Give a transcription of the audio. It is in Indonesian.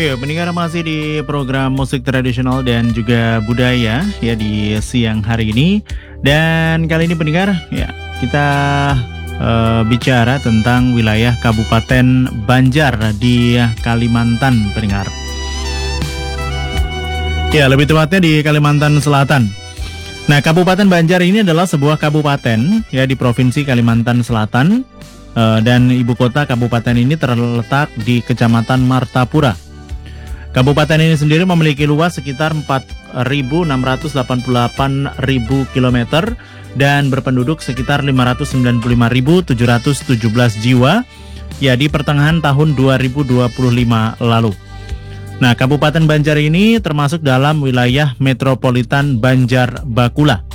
Iya, pendengar masih di program musik tradisional dan juga budaya ya di siang hari ini. Dan kali ini pendengar ya kita bicara tentang wilayah Kabupaten Banjar di Kalimantan pendengar. Ya, lebih tepatnya di Kalimantan Selatan. Nah, Kabupaten Banjar ini adalah sebuah kabupaten ya di Provinsi Kalimantan Selatan dan ibu kota kabupaten ini terletak di Kecamatan Martapura. Kabupaten ini sendiri memiliki luas sekitar 4.688.000 km dan berpenduduk sekitar 595.717 jiwa ya di pertengahan tahun 2025 lalu. Nah, Kabupaten Banjar ini termasuk dalam wilayah metropolitan Banjar Bakula.